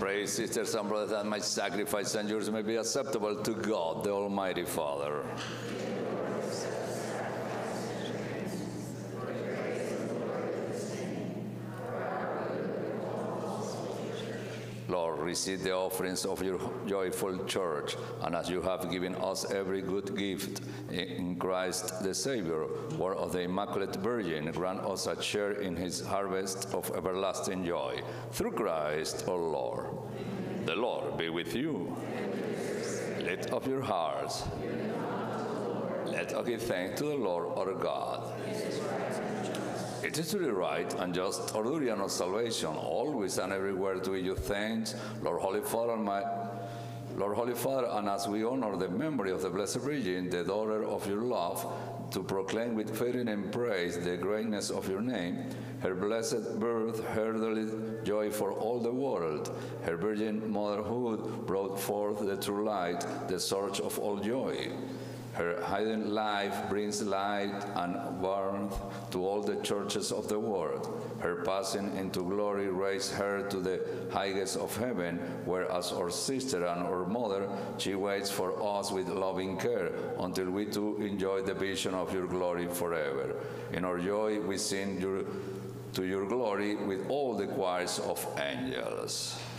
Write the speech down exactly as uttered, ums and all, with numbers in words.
Pray, sisters and brothers, that my sacrifice and yours may be acceptable to God, the Almighty Father. Lord, receive the offerings of your joyful church, and as you have given us every good gift in Christ the Savior, word of the Immaculate Virgin, grant us a share in his harvest of everlasting joy. Through Christ our Lord. Amen. The Lord be with you. Lift up your hearts. Let us give thanks to the Lord our God. It is truly right and just, our duty and our salvation, always and everywhere to give you thanks, Lord Holy Father, my Lord Holy Father, and as we honor the memory of the Blessed Virgin, the daughter of your love, to proclaim with faith and praise the greatness of your name, her blessed birth, heralded joy for all the world, her virgin motherhood brought forth the true light, the source of all joy. Her hidden life brings light and warmth to all the churches of the world. Her passing into glory raised her to the highest of heaven, where as our sister and our mother, she waits for us with loving care until we too enjoy the vision of your glory forever. In our joy we sing your, to your glory with all the choirs of angels.